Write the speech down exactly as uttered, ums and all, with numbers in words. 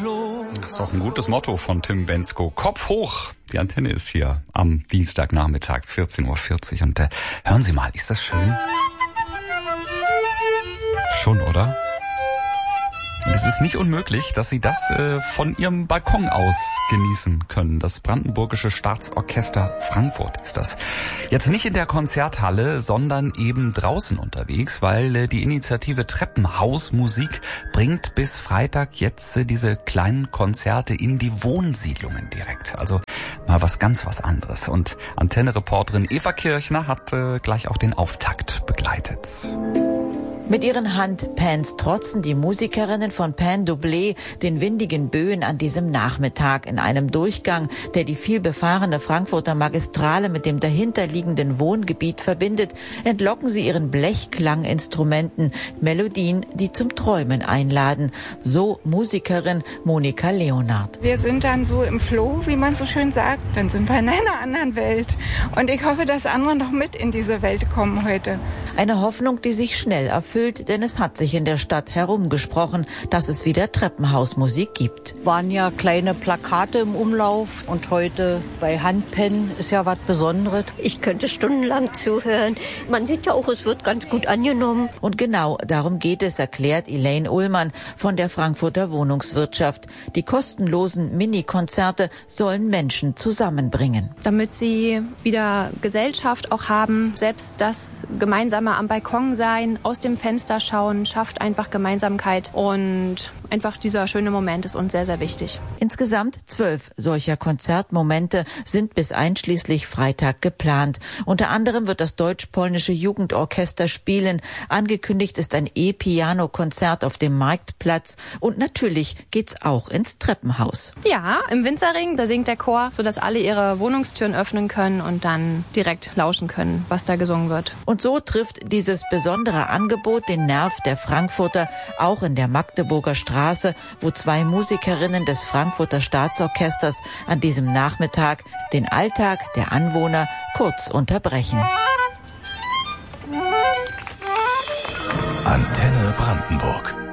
Das ist auch ein gutes Motto von Tim Bendzko. Kopf hoch. Die Antenne ist hier am Dienstagnachmittag, vierzehn Uhr vierzig. Und äh, hören Sie mal, ist das schön? Schon, oder? Und es ist nicht unmöglich, dass Sie das äh, von Ihrem Balkon aus genießen können. Das Brandenburgische Staatsorchester Frankfurt ist das. Jetzt nicht in der Konzerthalle, sondern eben draußen unterwegs, weil äh, die Initiative Treppenhausmusik bringt bis Freitag jetzt äh, diese kleinen Konzerte in die Wohnsiedlungen direkt. Also mal was ganz was anderes. Und Antenne-Reporterin Eva Kirchner hat äh, gleich auch den Auftakt begleitet. Mit ihren Handpans trotzen die Musikerinnen von Pan Doublé den windigen Böen an diesem Nachmittag. In einem Durchgang, der die vielbefahrene Frankfurter Magistrale mit dem dahinterliegenden Wohngebiet verbindet, entlocken sie ihren Blechklanginstrumenten Melodien, die zum Träumen einladen. So Musikerin Monika Leonard. Wir sind dann so im Flow, wie man so schön sagt. Dann sind wir in einer anderen Welt. Und ich hoffe, dass andere noch mit in diese Welt kommen heute. Eine Hoffnung, die sich schnell erfüllt, denn es hat sich in der Stadt herumgesprochen, dass es wieder Treppenhausmusik gibt. Waren ja kleine Plakate im Umlauf und heute bei Handpen ist ja was Besonderes. Ich könnte stundenlang zuhören. Man sieht ja auch, es wird ganz gut angenommen. Und genau darum geht es, erklärt Elaine Ullmann von der Frankfurter Wohnungswirtschaft. Die kostenlosen Mini-Konzerte sollen Menschen zusammenbringen. Damit sie wieder Gesellschaft auch haben, selbst das gemeinsame am Balkon sein, aus dem Fenster schauen, schafft einfach Gemeinsamkeit und einfach dieser schöne Moment ist uns sehr, sehr wichtig. Insgesamt zwölf solcher Konzertmomente sind bis einschließlich Freitag geplant. Unter anderem wird das deutsch-polnische Jugendorchester spielen. Angekündigt ist ein E-Piano-Konzert auf dem Marktplatz und natürlich geht's auch ins Treppenhaus. Ja, im Winzerring, da singt der Chor, sodass alle ihre Wohnungstüren öffnen können und dann direkt lauschen können, was da gesungen wird. Und so trifft dieses besondere Angebot den Nerv der Frankfurter auch in der Magdeburger Straße, wo zwei Musikerinnen des Frankfurter Staatsorchesters an diesem Nachmittag den Alltag der Anwohner kurz unterbrechen. Antenne Brandenburg.